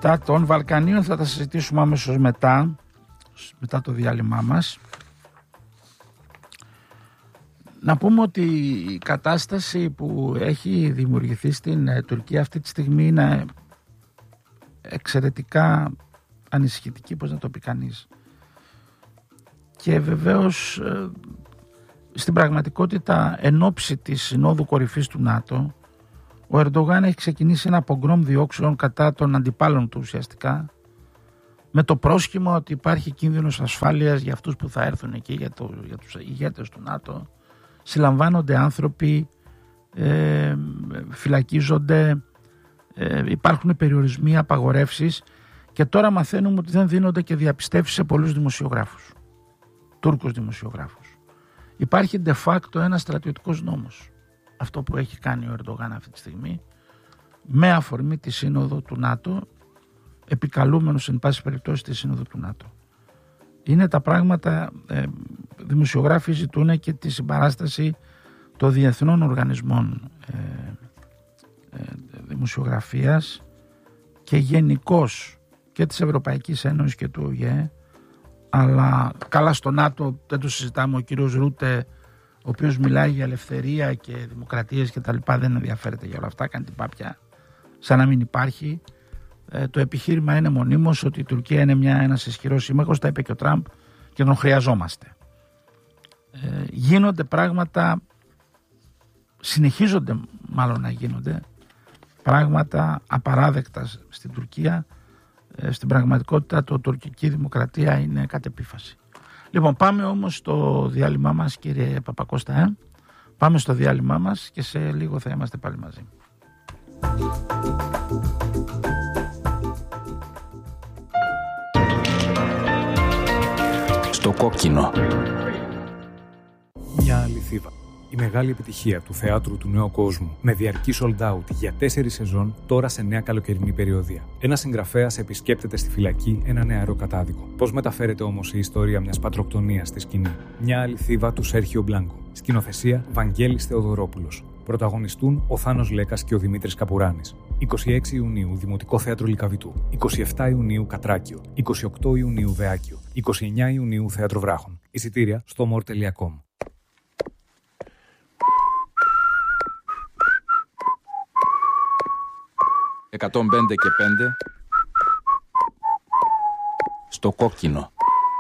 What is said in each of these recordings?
Αυτά των Βαλκανίων θα τα συζητήσουμε αμέσως μετά το διάλειμμά μας. Να πούμε ότι η κατάσταση που έχει δημιουργηθεί στην Τουρκία αυτή τη στιγμή είναι εξαιρετικά ανησυχητική, πώς να το πει κανείς. Και βεβαίως στην πραγματικότητα εν ώψη της Συνόδου Κορυφής του ΝΑΤΟ, ο Ερντογάν έχει ξεκινήσει ένα πογκρόμ διώξεων κατά των αντιπάλων του ουσιαστικά, με το πρόσχημα ότι υπάρχει κίνδυνος ασφάλειας για αυτούς που θα έρθουν εκεί, για τους ηγέτες του ΝΑΤΟ. Συλλαμβάνονται άνθρωποι, φυλακίζονται, υπάρχουν περιορισμοί, απαγορεύσεις, και τώρα μαθαίνουμε ότι δεν δίνονται και διαπιστεύσεις σε πολλούς δημοσιογράφους, Τούρκους δημοσιογράφους. Υπάρχει de facto ένας στρατιωτικός νόμος, αυτό που έχει κάνει ο Ερντογάν αυτή τη στιγμή, με αφορμή τη σύνοδο του ΝΑΤΟ, επικαλούμενος εν πάση περιπτώσει τη σύνοδο του ΝΑΤΟ. Είναι τα πράγματα, δημοσιογράφοι ζητούν και τη συμπαράσταση των διεθνών οργανισμών δημοσιογραφίας και γενικώς και της Ευρωπαϊκής Ένωσης και του ΟΗΕ, αλλά καλά στο ΝΑΤΟ δεν το συζητάμε, ο κύριος Ρούτε, ο οποίος μιλάει για ελευθερία και δημοκρατίες και τα λοιπά, δεν ενδιαφέρεται για όλα αυτά, κάνει την πάπια σαν να μην υπάρχει. Το επιχείρημα είναι μονίμως ότι η Τουρκία είναι ένας ισχυρός σύμμαχος, τα είπε και ο Τραμπ, και τον χρειαζόμαστε. Γίνονται πράγματα, συνεχίζονται μάλλον να γίνονται πράγματα απαράδεκτα στην Τουρκία. Στην πραγματικότητα το τουρκική δημοκρατία είναι κατ' επίφαση. Λοιπόν, πάμε όμως στο διάλειμμά μας, κύριε Παπακώστα. Πάμε στο διάλειμμά μας και σε λίγο θα είμαστε πάλι μαζί. Στο κόκκινο. Μια αληθίβα. Η μεγάλη επιτυχία του θεάτρου του νέου κόσμου, με διαρκή sold out για 4 σεζόν, τώρα σε νέα καλοκαιρινή περιοδία. Ένας συγγραφέας επισκέπτεται στη φυλακή ένα νεαρό κατάδικο. Πώς μεταφέρεται όμως η ιστορία μιας πατροκτονίας στη σκηνή? Μια αληθίβα του Σέρχιο Μπλάνκο. Σκηνοθεσία Βαγγέλης Θεοδωρόπουλος. Πρωταγωνιστούν ο Θάνος Λέκας και ο Δημήτρης Καπουράνης. 26 Ιουνίου Δημοτικό Θέατρο Λυκαβητού. 27 Ιουνίου Κατράκιο. 28 Ιουνίου Βεάκιο. 29 Ιουνίου Θέατρο Βράχων. Εισιτήρια στο more.com. «105 και 5» στο κόκκινο.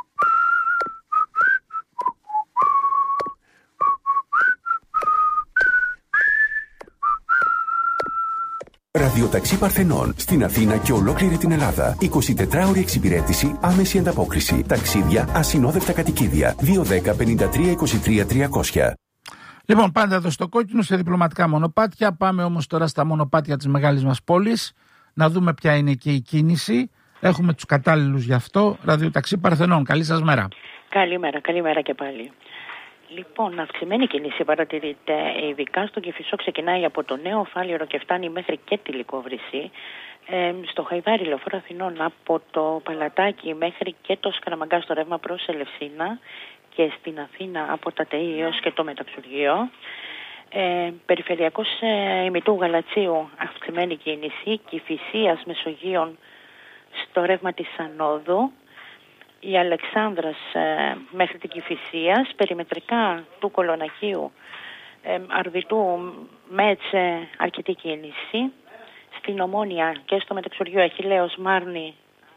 Ραδιοταξί Παρθενών στην Αθήνα και ολόκληρη την Ελλάδα. 24ωρη εξυπηρέτηση, άμεση ανταπόκριση. Ταξίδια, ασυνόδευτα κατοικίδια. 210 53 23 300. Λοιπόν, πάντα εδώ στο κόκκινο, σε διπλωματικά μονοπάτια. Πάμε όμως τώρα στα μονοπάτια της μεγάλης μας πόλης, να δούμε ποια είναι εκεί η κίνηση. Έχουμε τους κατάλληλους γι' αυτό. Ραδιοταξί Παρθενών, καλή σας μέρα. Καλημέρα και πάλι. Λοιπόν, αυξημένη κίνηση παρατηρείται, ειδικά στον Κηφισό, ξεκινάει από το Νέο Φάληρο και φτάνει μέχρι και τη Λυκόβρηση. Στο Χαϊδάρι Λεωφόρο Αθηνών από το Παλατάκι μέχρι και το Σκαραμαγκά στο ρεύμα προς Ελευσίνα, και στην Αθήνα από τα ΤΕΗ έως και το Μεταξουργείο. Περιφερειακός ημιτού Γαλατσίου, αυξημένη κίνηση, Κηφισίας Μεσογείων στο ρεύμα της Ανόδου, η Αλεξάνδρας μέχρι την Κηφισίας, περιμετρικά του Κολονακίου, Αρβιτού Μέτσε, αρκετή κίνηση. Στην Ομόνια και στο Μεταξουργείο Αχιλλέως Μάρνη.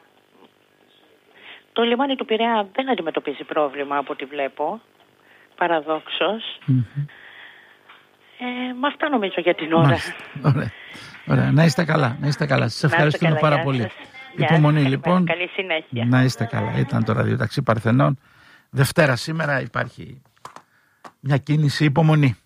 Το λιμάνι του Πειραιά δεν αντιμετωπίζει πρόβλημα από ό,τι βλέπω, παραδόξως. Με αυτά νομίζω για την ώρα. Ωραία. Να είστε καλά. Σας ευχαριστούμε πάρα πολύ. Υπομονή λοιπόν. Καλή συνέχεια. Να είστε καλά. Ήταν το ραδιοταξί Παρθενών. Δευτέρα σήμερα υπάρχει μια κίνηση, υπομονή.